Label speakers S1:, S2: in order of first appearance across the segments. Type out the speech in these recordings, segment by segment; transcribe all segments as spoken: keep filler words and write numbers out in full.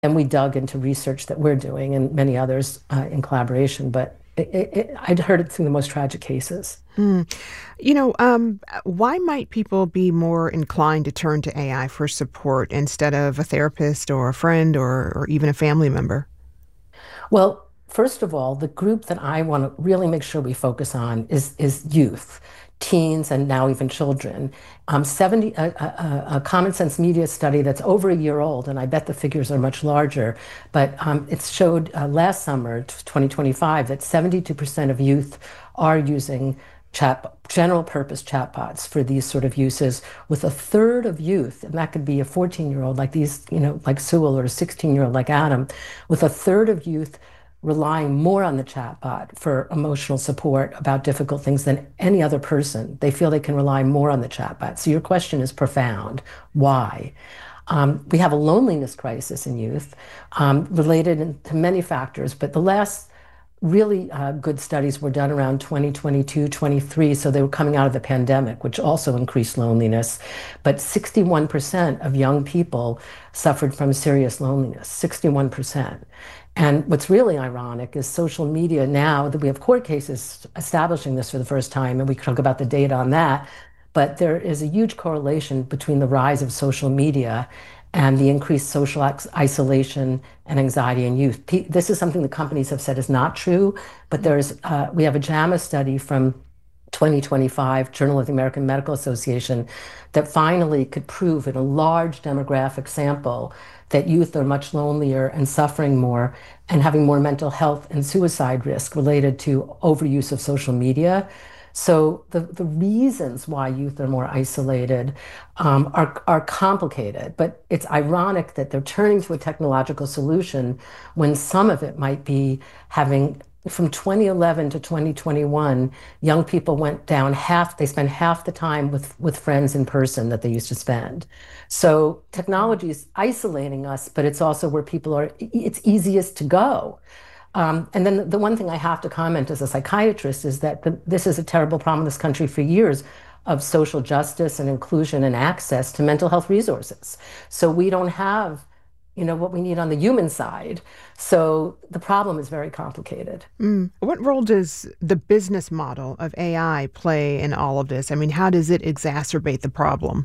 S1: And we dug into research that we're doing and many others uh, in collaboration. But it, it, it, I'd heard it through the most tragic cases.
S2: Hmm. You know, um, why might people be more inclined to turn to A I for support instead of a therapist or a friend or, or even a family member?
S1: Well, first of all, the group that I want to really make sure we focus on is is youth, teens, and now even children. Um, seventy a, a, a Common Sense Media study that's over a year old, and I bet the figures are much larger, but um, it showed uh, last summer, twenty twenty-five, that seventy-two percent of youth are using chat general purpose chatbots for these sort of uses, with a third of youth, and that could be a fourteen year old like these, you know, like Sewell, or a sixteen year old like Adam, with a third of youth relying more on the chatbot for emotional support about difficult things than any other person. They feel they can rely more on the chatbot. So your question is profound. Why? Um, we have a loneliness crisis in youth, um, related to many factors, but the last really uh, good studies were done around twenty twenty-two, twenty-three, so they were coming out of the pandemic, which also increased loneliness. But sixty-one percent of young people suffered from serious loneliness, sixty-one percent. And what's really ironic is social media, now that we have court cases establishing this for the first time, and we can talk about the data on that, but there is a huge correlation between the rise of social media and the increased social isolation and anxiety in youth. This is something the companies have said is not true, but there's uh, we have a JAMA study from twenty twenty-five, Journal of the American Medical Association, that finally could prove in a large demographic sample that youth are much lonelier and suffering more and having more mental health and suicide risk related to overuse of social media. So the, the reasons why youth are more isolated um, are, are complicated, but it's ironic that they're turning to a technological solution when some of it might be having, from twenty eleven to twenty twenty-one, young people went down half, they spent half the time with, with friends in person that they used to spend. So technology is isolating us, but it's also where people are, it's easiest to go. Um, and then the one thing I have to comment as a psychiatrist is that the, this is a terrible problem in this country for years, of social justice and inclusion and access to mental health resources. So we don't have, you know, what we need on the human side. So the problem is very complicated.
S2: Mm. What role does the business model of A I play in all of this? I mean, how does it exacerbate the problem?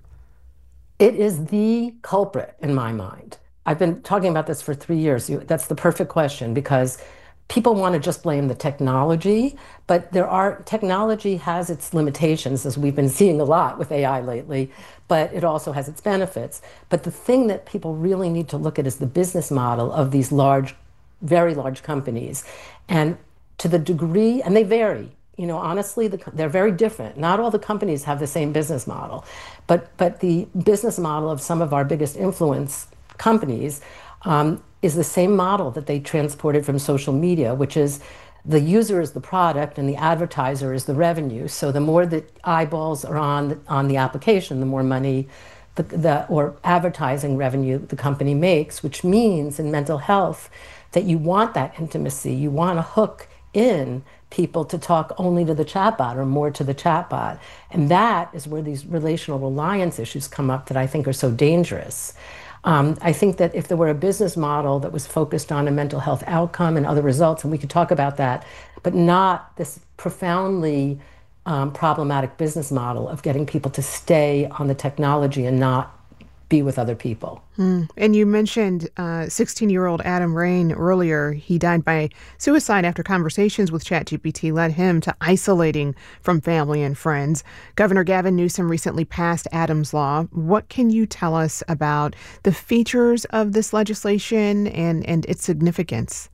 S1: It is the culprit in my mind. I've been talking about this for three years. You, that's the perfect question, because people want to just blame the technology, but there are technology has its limitations, as we've been seeing a lot with A I lately, but it also has its benefits. But the thing that people really need to look at is the business model of these large, very large companies. And to the degree, and they vary, you know, honestly, the, they're very different. Not all the companies have the same business model, but but the business model of some of our biggest influence companies um, is the same model that they transported from social media, which is the user is the product and the advertiser is the revenue. So the more that eyeballs are on on the application, the more money the, the or advertising revenue the company makes, which means in mental health that you want that intimacy. You want to hook in people to talk only to the chatbot or more to the chatbot. And that is where these relational reliance issues come up that I think are so dangerous. Um, I think that if there were a business model that was focused on a mental health outcome and other results, and we could talk about that, but not this profoundly um, problematic business model of getting people to stay on the technology and not be with other people.
S2: Mm. And you mentioned uh, sixteen-year-old Adam Rain earlier. He died by suicide after conversations with ChatGPT led him to isolating from family and friends. Governor Gavin Newsom recently passed Adam's Law. What can you tell us about the features of this legislation and, and its significance?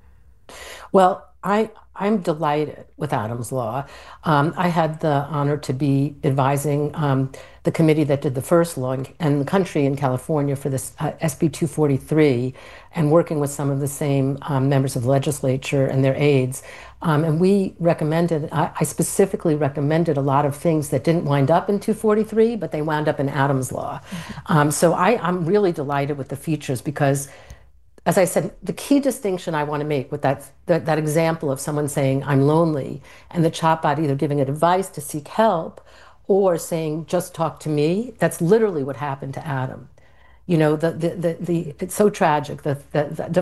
S1: Well, I I'm delighted with Adam's Law. Um, I had the honor to be advising um, the committee that did the first law in, and the country in California for this uh, S B two forty-three, and working with some of the same um, members of the legislature and their aides. Um, and we recommended, I, I specifically recommended a lot of things that didn't wind up in two forty-three, but they wound up in Adam's Law. Mm-hmm. Um, so I, I'm really delighted with the features because, as I said, the key distinction I want to make with that, that, that example of someone saying, I'm lonely, and the chatbot either giving advice to seek help or saying, just talk to me, that's literally what happened to Adam. You know, the the the, the it's so tragic. The, the, the